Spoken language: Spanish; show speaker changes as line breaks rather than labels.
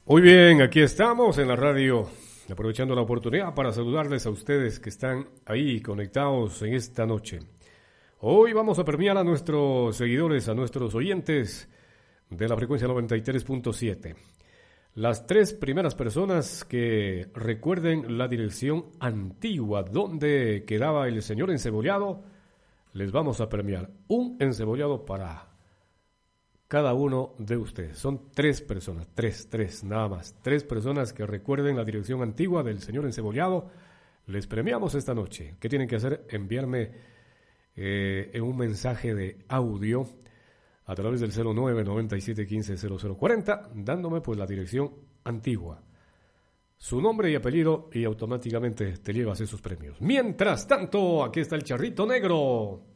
Muy bien, aquí estamos en la radio, aprovechando la oportunidad para saludarles a ustedes que están ahí conectados en esta noche. Hoy vamos a premiar a nuestros seguidores, a nuestros oyentes de la frecuencia 93.7. Las 3 primeras personas que recuerden la dirección antigua donde quedaba el señor encebollado, les vamos a premiar un encebollado para cada uno de ustedes. Son 3 personas, 3, nada más. 3 personas que recuerden la dirección antigua del señor encebollado. Les premiamos esta noche. ¿Qué tienen que hacer? Enviarme en un mensaje de audio a través del 0997150040, dándome pues la dirección antigua, su nombre y apellido, y automáticamente te llevas esos premios. Mientras tanto, aquí está el charrito negro.